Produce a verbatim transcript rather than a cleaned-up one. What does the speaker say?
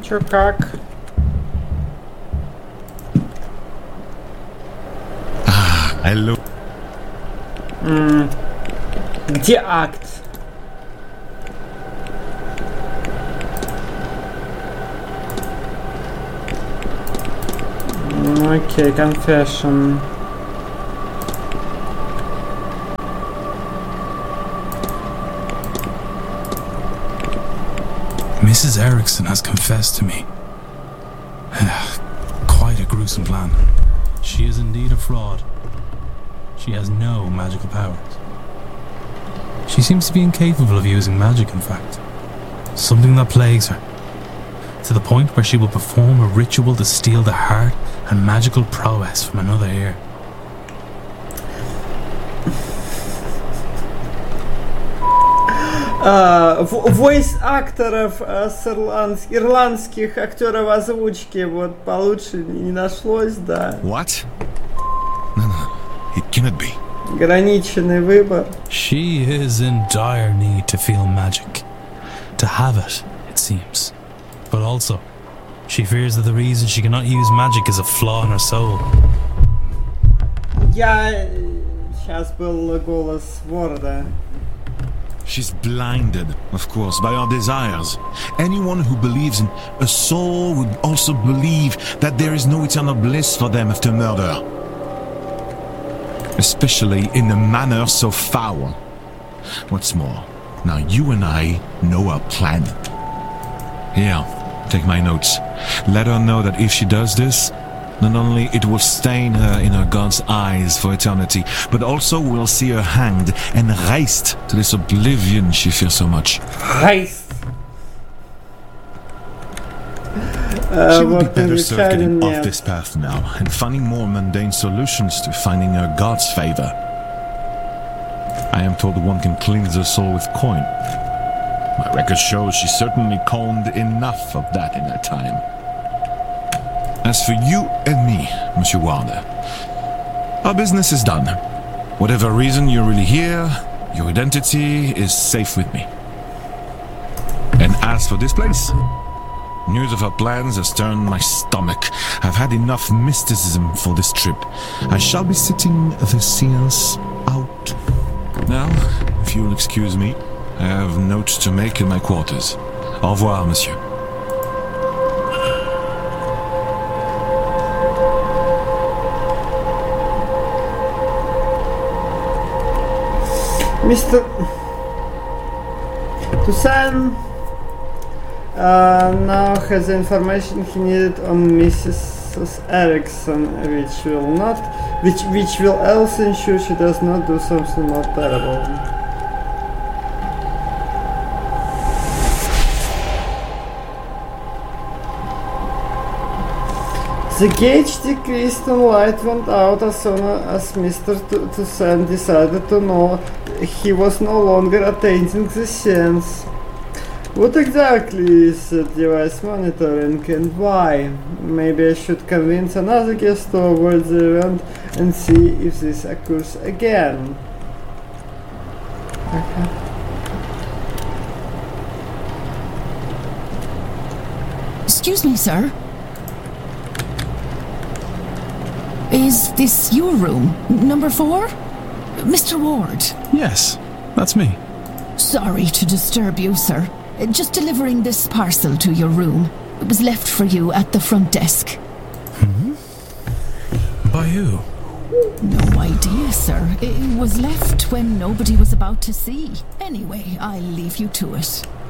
Чё как? Hello. М- Где акт? М, Окей, confession. Missus Erickson has confessed to me. Quite a gruesome plan. She is indeed a fraud. She has no magical powers. She seems to be incapable of using magic, in fact. Something that plagues her. To the point where she will perform a ritual to steal the heart and magical prowess from another ear. А, в- Войс акторов а, с ирландс- ирландских актеров озвучки вот получше не нашлось, да. What? No, no, it cannot be. Ограниченный выбор. She is in dire need to feel magic. To have it, it seems. But also, she fears that the reason she cannot use magic is a flaw in her soul. Я... Сейчас был голос Ворда. She's blinded, of course, by our desires. Anyone who believes in a soul would also believe that there is no eternal bliss for them after murder. Especially in a manner so foul. What's more, now you and I know our plan. Here, take my notes. Let her know that if she does this, not only it will stain her in her God's eyes for eternity, but also we'll see her hanged and raised to this oblivion she fears so much. Райс. She would be better served getting off this path now and finding more mundane solutions to finding her God's favor. I am told one can cleanse her soul with coin. My record shows she certainly coined enough of that in her time. As for you and me, Monsieur Warner, our business is done. Whatever reason you're really here, your identity is safe with me. And as for this place, news of our plans has turned my stomach. I've had enough mysticism for this trip. I shall be sitting the seance out. Now, if you'll excuse me, I have notes to make in my quarters. Au revoir, monsieur. Mister Toussaint uh, now has the information he needed on Missus Erickson, which will not, which which will also ensure she does not do something more terrible. The gauge decreased and light went out as soon as Mister Toussaint decided to know he was no longer attending the seance. What exactly is the device monitoring and why? Maybe I should convince another guest to avoid the event and see if this occurs again. Okay. Excuse me, sir. Is this your room? Number four? Mister Ward? Yes, that's me. Sorry to disturb you, sir. Just delivering this parcel to your room. It was left for you at the front desk. Hmm? By who? No idea, sir. It was left when nobody was about to see. Anyway, I'll leave you to it.